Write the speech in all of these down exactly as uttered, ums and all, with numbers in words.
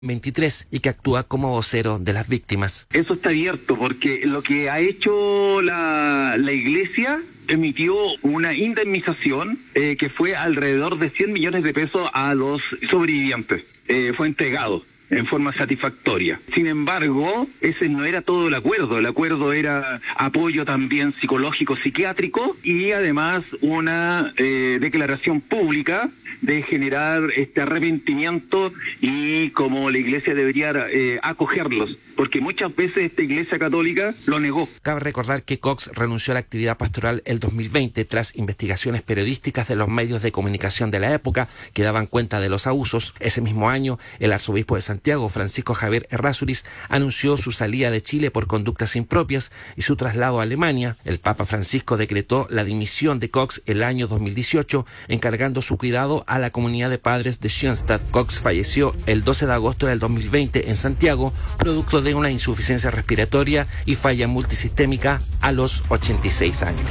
veintitrés y que actúa como vocero de las víctimas. Eso está abierto porque lo que ha hecho la, la iglesia emitió una indemnización eh, que fue alrededor de cien millones de pesos a los sobrevivientes. Eh, fue entregado en forma satisfactoria. Sin embargo, ese no era todo el acuerdo. El acuerdo era apoyo también psicológico, psiquiátrico y además una eh, declaración pública de generar este arrepentimiento y cómo la iglesia debería eh, acogerlos, porque muchas veces esta iglesia católica lo negó. Cabe recordar que Cox renunció a la actividad pastoral el dos mil veinte tras investigaciones periodísticas de los medios de comunicación de la época que daban cuenta de los abusos. Ese mismo año, el arzobispo de Santiago, Francisco Javier Errázuriz, anunció su salida de Chile por conductas impropias y su traslado a Alemania. El Papa Francisco decretó la dimisión de Cox el año dos mil dieciocho, encargando su cuidado a la comunidad de padres de Schoenstatt. Cox falleció el doce de agosto del dos mil veinte en Santiago, producto de una insuficiencia respiratoria y falla multisistémica a los ochenta y seis años.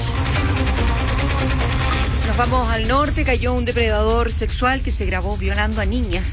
Nos vamos al norte. Cayó un depredador sexual que se grabó violando a niñas,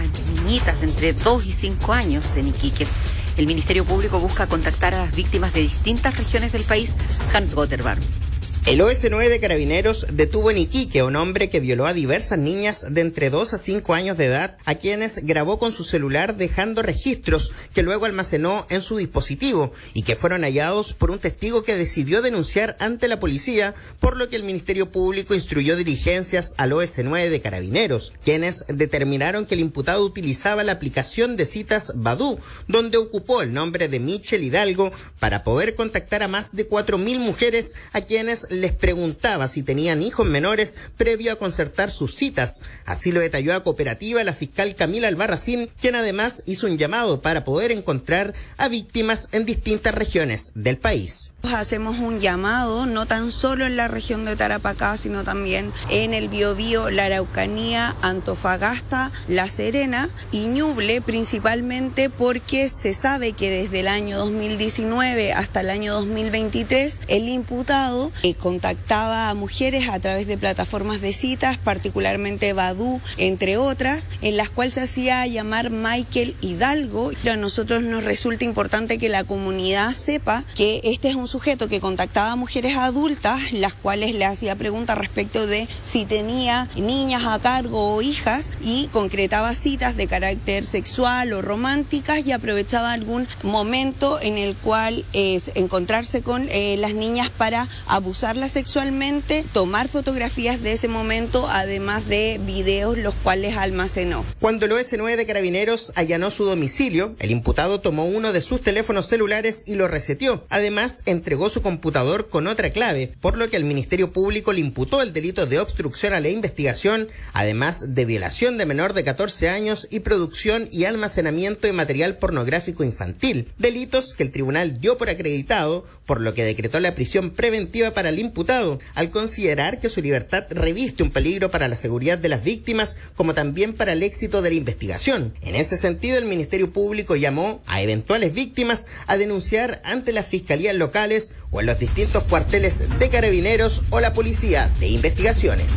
a niñitas de entre dos y cinco años en Iquique. El Ministerio Público busca contactar a las víctimas de distintas regiones del país. Hans Gotterbarn. El O S nueve de Carabineros detuvo en Iquique a un hombre que violó a diversas niñas de entre dos a cinco años de edad, a quienes grabó con su celular dejando registros que luego almacenó en su dispositivo y que fueron hallados por un testigo que decidió denunciar ante la policía, por lo que el Ministerio Público instruyó diligencias al O S nueve de Carabineros, quienes determinaron que el imputado utilizaba la aplicación de citas Badoo, donde ocupó el nombre de Michelle Hidalgo para poder contactar a más de cuatro mil mujeres a quienes les preguntaba si tenían hijos menores previo a concertar sus citas. Así lo detalló a Cooperativa la fiscal Camila Albarracín, quien además hizo un llamado para poder encontrar a víctimas en distintas regiones del país. Hacemos un llamado no tan solo en la región de Tarapacá, sino también en el Biobío, la Araucanía, Antofagasta, La Serena y Ñuble, principalmente porque se sabe que desde el año dos mil diecinueve hasta el año dos mil veintitrés el imputado eh, contactaba a mujeres a través de plataformas de citas, particularmente Badoo, entre otras, en las cuales se hacía llamar Michael Hidalgo. A nosotros nos resulta importante que la comunidad sepa que este es un sujeto que contactaba a mujeres adultas, las cuales le hacía preguntas respecto de si tenía niñas a cargo o hijas y concretaba citas de carácter sexual o románticas y aprovechaba algún momento en el cual es encontrarse con eh, las niñas para abusarlas sexualmente, tomar fotografías de ese momento, además de videos los cuales almacenó. Cuando el O S nueve de Carabineros allanó su domicilio, el imputado tomó uno de sus teléfonos celulares y lo reseteó. Además, entregó su computador con otra clave, por lo que el Ministerio Público le imputó el delito de obstrucción a la investigación, además de violación de menor de catorce años y producción y almacenamiento de material pornográfico infantil, delitos que el tribunal dio por acreditado, por lo que decretó la prisión preventiva para el imputado, al considerar que su libertad reviste un peligro para la seguridad de las víctimas, como también para el éxito de la investigación. En ese sentido, el Ministerio Público llamó a eventuales víctimas a denunciar ante las fiscalías locales o en los distintos cuarteles de Carabineros o la Policía de Investigaciones.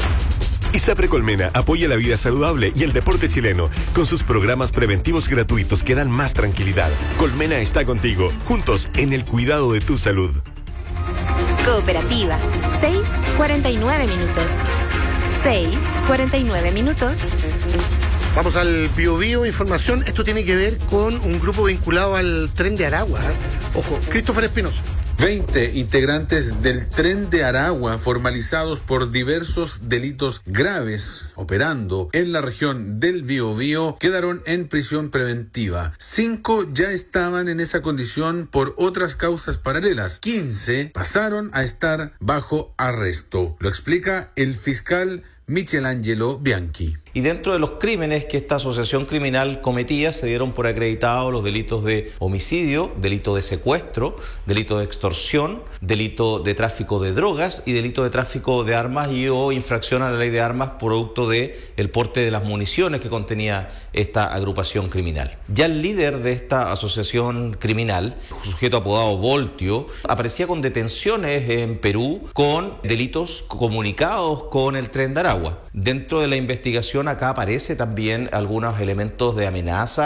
ISAPRE Colmena apoya la vida saludable y el deporte chileno con sus programas preventivos gratuitos que dan más tranquilidad. Colmena está contigo, juntos en el cuidado de tu salud. Cooperativa, seis cuarenta y nueve minutos. seis cuarenta y nueve minutos. Vamos al Biobío, información. Esto tiene que ver con un grupo vinculado al Tren de Aragua. Ojo, Christopher Espinosa. veinte integrantes del Tren de Aragua, formalizados por diversos delitos graves operando en la región del Biobío, quedaron en prisión preventiva. Cinco ya estaban en esa condición por otras causas paralelas. quince pasaron a estar bajo arresto. Lo explica el fiscal Michelangelo Bianchi. Y dentro de los crímenes que esta asociación criminal cometía se dieron por acreditados los delitos de homicidio, delito de secuestro, delito de extorsión, delito de tráfico de drogas y delito de tráfico de armas y o infracción a la ley de armas producto de el porte de las municiones que contenía esta agrupación criminal. Ya el líder de esta asociación criminal, sujeto apodado Voltio, aparecía con detenciones en Perú con delitos comunicados con el Tren de Aragua. Dentro de la investigación acá aparece también algunos elementos de amenaza